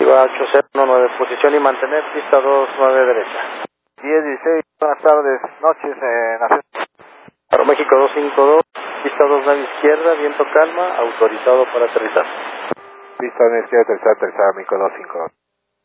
Iba 8019, posición y mantener, pista 29 derecha. 1016, buenas tardes, noches, Nación. Aeroméxico 252, pista 29 izquierda, viento calma, autorizado para aterrizar. Pista 29 izquierda, aterrizada, México 252.